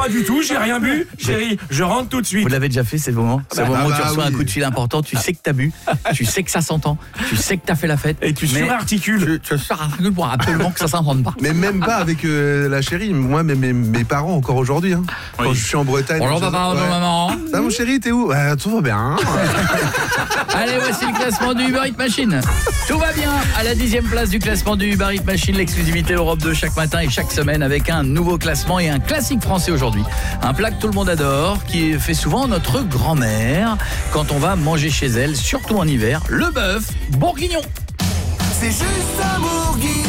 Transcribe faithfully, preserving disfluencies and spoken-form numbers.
pas du tout, j'ai rien bu. Chérie, je rentre tout de suite. Vous l'avez déjà fait, c'est le moment. C'est le bah, moment où bah, tu reçois oui. un coup de fil important, tu sais que t'as bu, tu sais que ça s'entend, tu sais que t'as fait la fête. Et tu mais surarticules. Tu, tu surarticules pour absolument que ça s'entende pas. Mais même pas avec euh, la chérie. Moi, mes, mes, mes parents, encore aujourd'hui, hein. Quand Oui. je suis en Bretagne. Bonjour je- papa, bonjour ouais. maman. Ça, mon chéri, t'es où? Ouais, tout va bien. Allez, voici le classement du Uber Eats Machine. Tout va bien. À la dixième place du classement du Uber Eats Machine, l'exclusivité Europe deux chaque matin et chaque semaine avec un nouveau classement et un classique français aujourd'hui. Un plat que tout le monde adore, qui fait souvent notre grand-mère quand on va manger chez elle, surtout en hiver, le bœuf bourguignon. C'est juste un bourguignon.